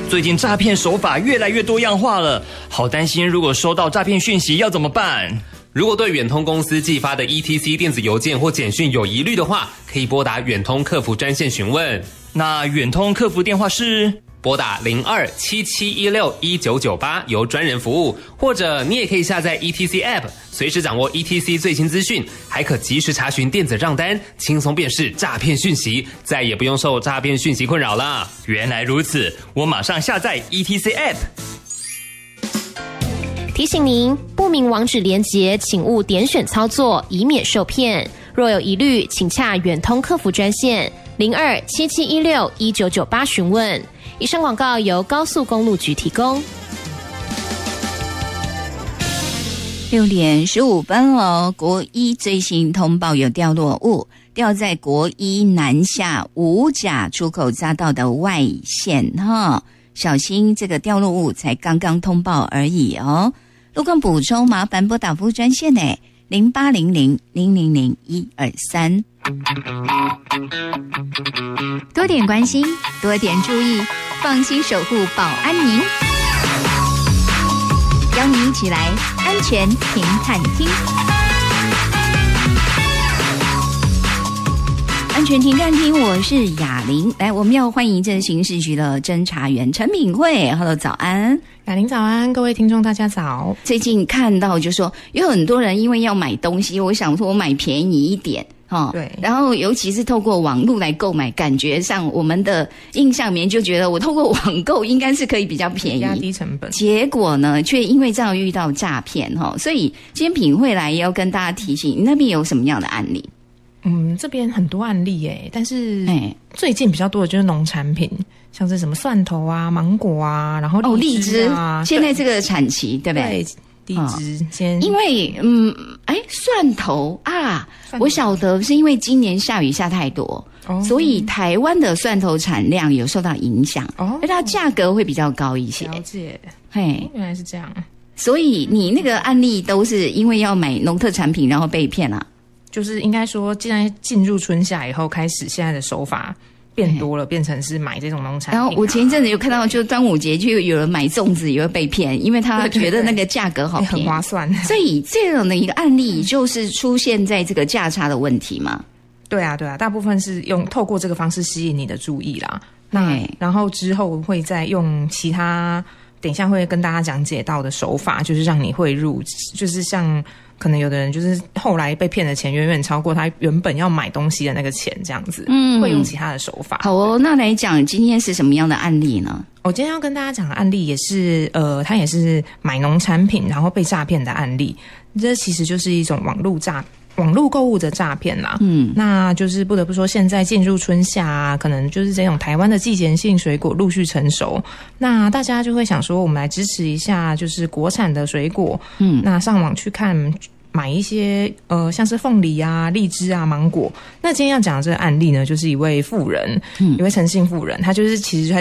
最近诈骗手法越来越多样化了，好担心如果收到诈骗讯息要怎么办？ 如果对远通公司寄发的 ETC 电子邮件或简讯有疑虑的话，可以拨打远通客服专线询问。 那远通客服电话是？ 拨打02-7716-1998由专人服务，或者你也可以下载 ETC App， 随时掌握 ETC 最新资讯，还可及时查询电子账单，轻松辨识诈骗讯息，再也不用受诈骗讯息困扰了。 原来如此，我马上下载 ETC App。 提醒您，不明网址连结请勿点选操作，以免受骗。若有疑虑，请洽远通客服专线02-7716-1998询问。以上广告由高速公路局提供。 6点15分哦，国一最新通报有掉落物，掉在国一南下五甲出口匝道的外线哈，小心这个掉落物才刚刚通报而已哦。路况补充，麻烦拨打服务专线呢，0800-000-123。多点关心，多点注意，放心守护保安您。邀您一起来安全停看厅。安全停看厅，我是雅玲。来，我们要欢迎这刑事局的侦查员陈敏慧。Hello， 早安。 雅玲早安，各位听众大家早。 最近看到就说有很多人因为要买东西，我想说我买便宜一点。 对， 然后尤其是透过网络来购买，感觉上我们的印象里面就觉得我透过网购应该是可以比较便宜、 压低成本。 结果呢，却因为这样遇到诈骗所以今天品慧来也要跟大家提醒，你那边有什么样的案例？ 这边很多案例但是最近比较多的就是农产品，像是什么蒜头啊、芒果啊，然后荔枝啊， 现在这个产期对不对？ 荔枝先， 因为蒜头啊，我晓得是因为今年下雨下太多，所以台湾的蒜头产量有受到影响，而它价格会比较高一些。 了解， 原来是这样。 所以你那个案例都是因为要买农特产品，然后被骗了。 就是应该说，既然进入春夏以后，开始现在的手法变多了，变成是买这种农产品。 然后我前一阵子有看到，就端午节就有人买粽子也会被骗，因为他觉得那个价格好便宜， 很划算。 所以这种的一个案例就是出现在这个价差的问题嘛。 对啊，大部分是透过这个方式吸引你的注意啦。那然后之后会再用其他，等一下会跟大家讲解到的手法，就是让你汇入，就是像。可能有的人就是后来被骗的钱远远超过他原本要买东西的那个钱，这样子，会用其他的手法。 好哦，那来讲今天是什么样的案例呢？ 我今天要跟大家讲的案例也是，他也是买农产品然后被诈骗的案例。这其实就是一种网络购物的诈骗啦。那就是不得不说，现在进入春夏啊，可能就是这种台湾的季节性水果陆续成熟，那大家就会想说，我们来支持一下，就是国产的水果。那上网去看。买一些像是凤梨啊、荔枝啊、芒果。那今天要讲的这个案例呢，就是一位妇人，一位陈姓妇人，她就是其实她